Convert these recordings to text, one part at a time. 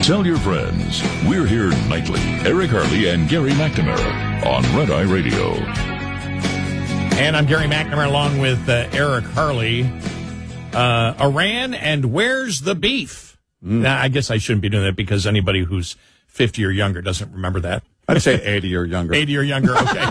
Tell your friends. We're here nightly. Eric Harley and Gary McNamara on Red Eye Radio. And I'm Gary McNamara along with Eric Harley. Iran and where's the beef? Now, I guess I shouldn't be doing that because anybody who's 50 or younger doesn't remember that. I'd say 80 or younger. 80 or younger, okay.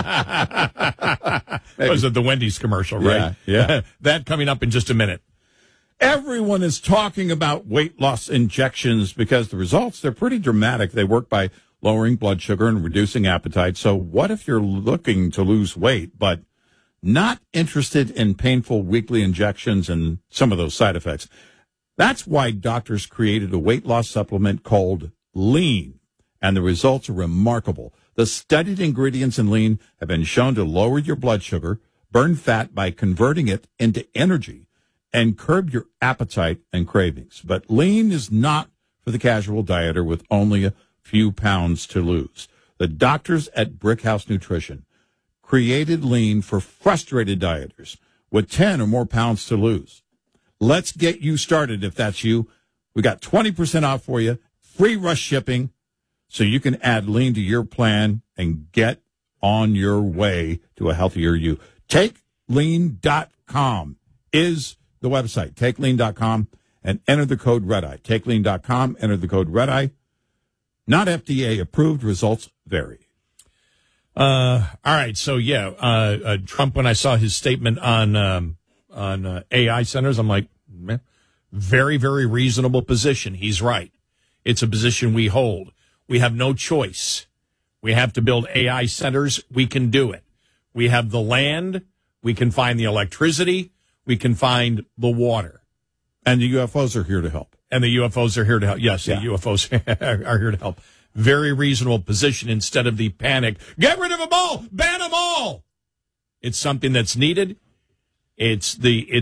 Was it the Wendy's commercial, right? Yeah. That coming up in just a minute. Everyone is talking about weight loss injections because the results, they're pretty dramatic. They work by lowering blood sugar and reducing appetite. So what if you're looking to lose weight, but not interested in painful weekly injections and some of those side effects? That's why doctors created a weight loss supplement called Lean, and the results are remarkable. The studied ingredients in Lean have been shown to lower your blood sugar, burn fat by converting it into energy, and curb your appetite and cravings. But Lean is not for the casual dieter with only a few pounds to lose. The doctors at Brickhouse Nutrition created Lean for frustrated dieters with 10 or more pounds to lose. Let's get you started if that's you. We got 20% off for you, free rush shipping, so you can add Lean to your plan and get on your way to a healthier you. TakeLean.com is the website. TakeLean.com and enter the code REDEYE. TakeLean.com, enter the code REDEYE. Not FDA approved. Results vary. All right. So, Trump, when I saw his statement on AI centers, I'm like, man, very, very reasonable position. He's right. It's a position we hold. We have no choice. We have to build AI centers. We can do it. We have the land. We can find the electricity. We can find the water. And the UFOs are here to help. And the UFOs are here to help. Yes, the UFOs are here to help. Very reasonable position instead of the panic. Get rid of them all. Ban them all. It's something that's needed. It's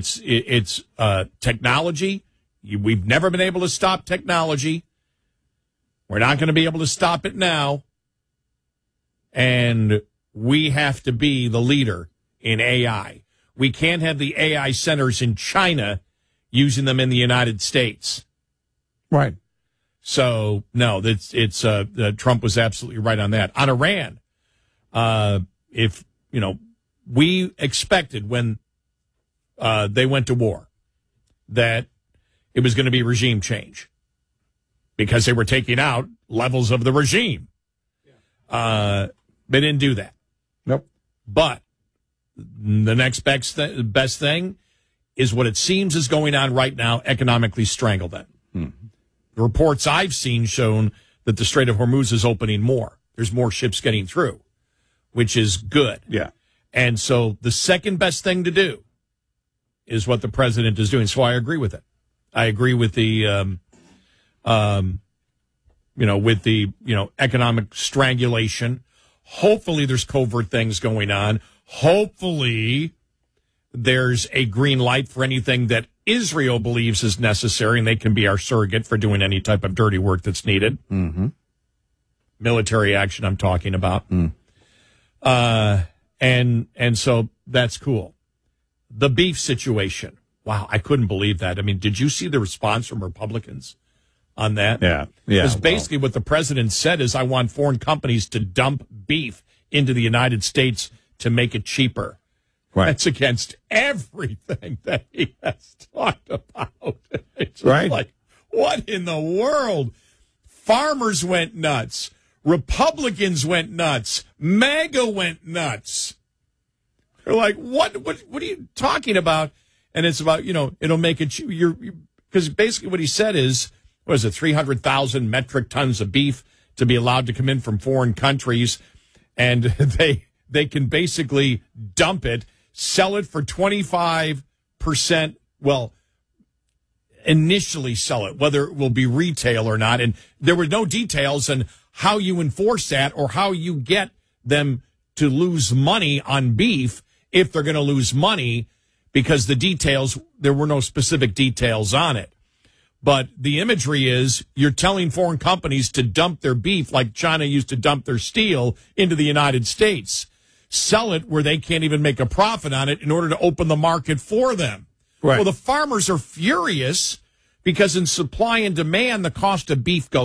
technology. We've never been able to stop technology. We're not going to be able to stop it now. And we have to be the leader in AI. We can't have the AI centers in China using them in the United States. Right. So, no, Trump was absolutely right on that. On Iran, we expected when they went to war that it was going to be regime change because they were taking out levels of the regime. They didn't do that. Nope. But the next best thing is what it seems is going on right now, economically strangle them. The reports I've seen shown that the Strait of Hormuz is opening more. There's more ships getting through, which is good. Yeah. And so the second best thing to do is what the president is doing. So I agree with it. I agree with the, economic strangulation. Hopefully there's covert things going on. Hopefully there's a green light for anything that Israel believes is necessary, and they can be our surrogate for doing any type of dirty work that's needed. Mm-hmm. Military action I'm talking about. And so that's cool. The beef situation. Wow, I couldn't believe that. I mean, did you see the response from Republicans on that? Yeah. Because basically what the president said is, I want foreign companies to dump beef into the United States to make it cheaper. Right. That's against everything that he has talked about. It's right. Like, what in the world? Farmers went nuts. Republicans went nuts. MAGA went nuts. They're like, what are you talking about? And it's about, it'll make it, because basically what he said is, 300,000 metric tons of beef to be allowed to come in from foreign countries. And they can basically dump it, sell it for 25%. Well, initially sell it, whether it will be retail or not. And there were no details on how you enforce that or how you get them to lose money on beef if they're going to lose money, because there were no specific details on it. But the imagery is, you're telling foreign companies to dump their beef like China used to dump their steel into the United States. Sell it where they can't even make a profit on it in order to open the market for them. Right. Well, the farmers are furious because in supply and demand, the cost of beef goes